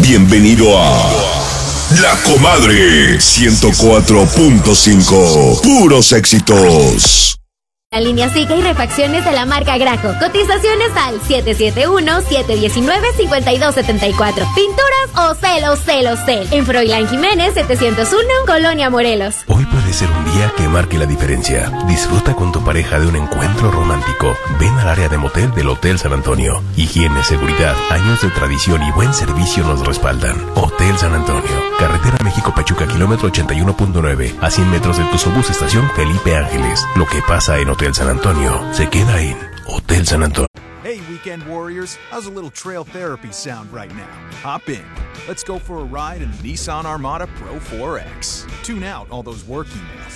Bienvenido a La Comadre 104.5. Puros éxitos. La línea Zika y refacciones de la marca Graco. Cotizaciones al 771-719-5274. Pinturas o cel. En Froilán Jiménez 701, Colonia Morelos. Hoy puede ser un día que marque la diferencia. Disfruta con tu pareja de un encuentro romántico. Ven al área de motel del Hotel San Antonio. Higiene, seguridad, años de tradición y buen servicio nos respaldan. Hotel San Antonio. Carretera México-Pachuca, kilómetro 81.9. A 100 metros del Tuzobús, estación Felipe Ángeles. Lo que pasa en Hotel San Antonio se queda en Hotel San Antonio. Hey, Weekend Warriors, how's a little trail therapy sound right now? Hop in. Let's go for a ride in the Nissan Armada Pro 4X. Tune out all those work emails.